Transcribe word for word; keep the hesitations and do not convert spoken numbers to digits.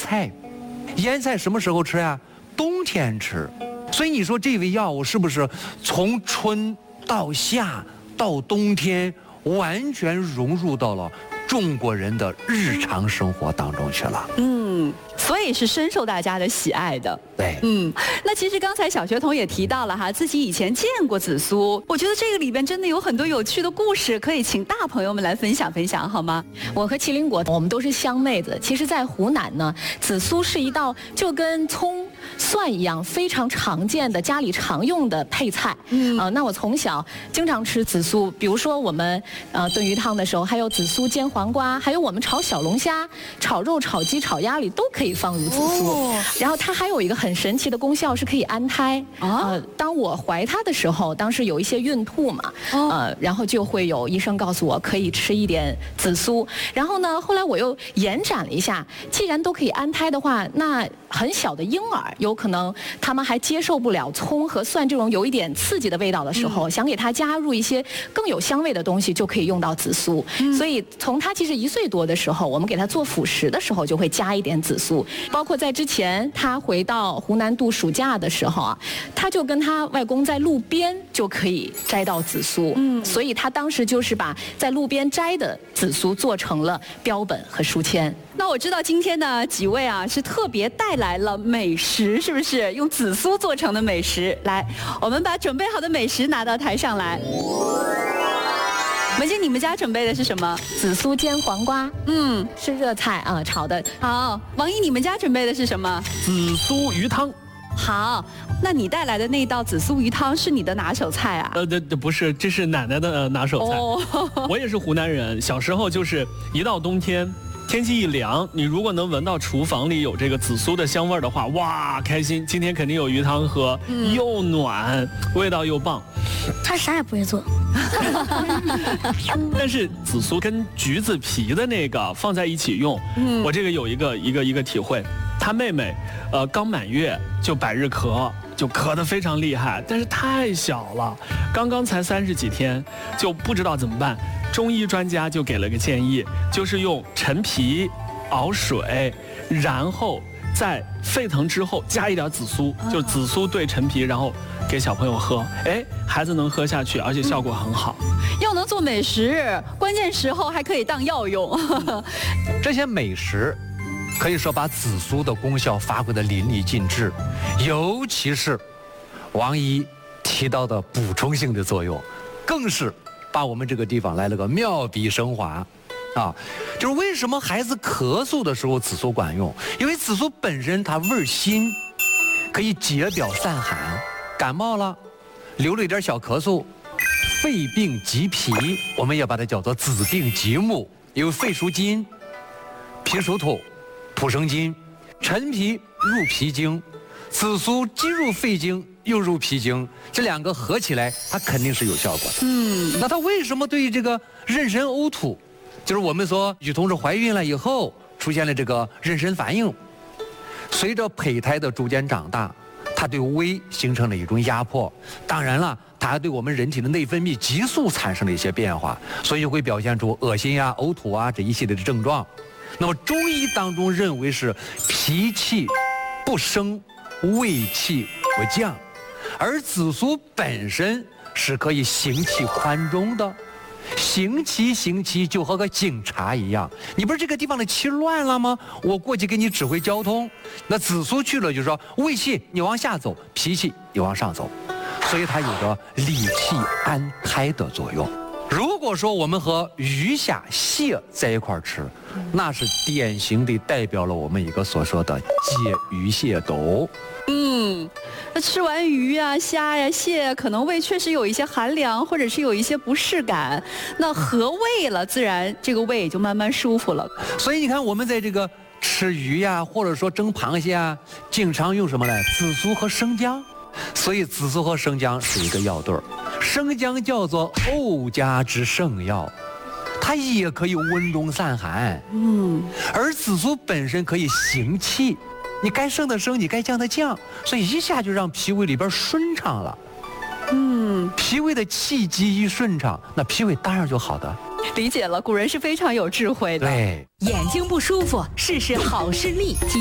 菜。腌菜什么时候吃呀？冬天吃。所以你说这味药物是不是从春到夏到冬天完全融入到了中国人的日常生活当中去了？ 嗯，所以是深受大家的喜爱的。 对， 嗯，那其实刚才小学童也提到了哈，自己以前见过紫苏，我觉得这个里边真的有很多有趣的故事，可以请大朋友们来分享分享，好吗？ 我和麒麟果，我们都是湘妹子。其实，在湖南呢，紫苏是一道就跟葱、蒜一样非常常见的家里常用的配菜。嗯，呃，那我从小经常吃紫苏，比如说我们呃炖鱼汤的时候，还有紫苏煎黄瓜，还有我们炒小龙虾、炒肉、炒鸡、炒鸭里都可以放入紫苏。哦、然后它还有一个很神奇的功效，是可以安胎。啊、呃，当我怀它的时候，当时有一些孕吐嘛，哦、呃，然后就会有医生告诉我可以吃一点紫苏。然后呢，后来我又延展了一下，既然都可以安胎的话，那很小的婴儿有可能他们还接受不了葱和蒜这种有一点刺激的味道的时候，嗯、想给它加入一些更有香味的东西，就可以用到紫苏。嗯、所以从它其实一岁多的时候，我们给它做辅食的时候就会加一点紫苏。包括在之前他回到湖南度暑假的时候啊，他就跟他外公在路边就可以摘到紫苏。嗯，所以他当时就是把在路边摘的紫苏做成了标本和书签。 那我知道今天呢几位啊是特别带来了美食，是不是？用紫苏做成的美食，来，我们把准备好的美食拿到台上来。文静，你们家准备的是什么？ 紫苏煎黄瓜， 嗯， 是热菜啊、呃，炒的。 好，王毅，你们家准备的是什么？ 紫苏鱼汤。 好，那你带来的那道紫苏鱼汤是你的拿手菜啊？ 呃，这不是，这是奶奶的、呃、拿手菜。哦，我也是湖南人，小时候就是一到冬天。天气一凉，你如果能闻到厨房里有这个紫苏的香味的话，哇，开心！今天肯定有鱼汤喝，嗯、又暖，味道又棒。 他啥也不会做。 但是紫苏跟橘子皮的那个放在一起用，嗯、我这个有一个一个一个体会。他妹妹，呃，刚满月就百日咳，就咳得非常厉害，但是太小了，刚刚才三十几天，就不知道怎么办。中医专家就给了个建议，就是用陈皮熬水，然后在沸腾之后加一点紫苏，就紫苏兑陈皮，然后给小朋友喝，哎，孩子能喝下去，而且效果很好。 又能做美食，关键时候还可以当药用。 这些美食可以说把紫苏的功效发挥得淋漓尽致，尤其是王姨提到的补充性的作用，更是把我们这个地方来了个妙笔生华，啊，就是为什么孩子咳嗽的时候紫苏管用？因为紫苏本身它味儿辛，可以解表散寒。感冒了，流了一点小咳嗽，肺病急脾，我们也把它叫做子病急目，因为肺属金，脾属土，土生金，陈皮入脾经，紫苏既入肺经又入脾经，这两个合起来，它肯定是有效果的。嗯，那它为什么对于这个妊娠呕吐，就是我们说女同志怀孕了以后出现了这个妊娠反应，随着胚胎的逐渐长大，它对胃形成了一种压迫，当然了，它还对我们人体的内分泌激素产生了一些变化，所以会表现出恶心呀、呕吐啊这一系列的症状。那么中医当中认为是脾气不升，胃气不降，而紫苏本身是可以行气宽中的，行气行气就和个警察一样，你不是这个地方的气乱了吗？我过去给你指挥交通，那紫苏去了就说胃气你往下走，脾气你往上走，所以它有着理气安胎的作用。如果说我们和鱼虾蟹在一块儿吃，那是典型的代表了我们一个所说的解鱼蟹斗。 嗯，那吃完鱼啊、虾呀、蟹，可能胃确实有一些寒凉，或者是有一些不适感。那合胃了，自然这个胃也就慢慢舒服了。 所以你看，我们在这个吃鱼呀，或者说蒸螃蟹啊，经常用什么呢？紫苏和生姜。所以紫苏和生姜是一个药对儿。生姜叫做沤家之圣药，它也可以温中散寒。嗯，而紫苏本身可以行气，你该升的升，你该降的降，所以一下就让脾胃里边顺畅了。嗯，脾胃的气机一顺畅，那脾胃当然就好的。 理解了，古人是非常有智慧的。 对， 眼睛不舒服，试试好视力。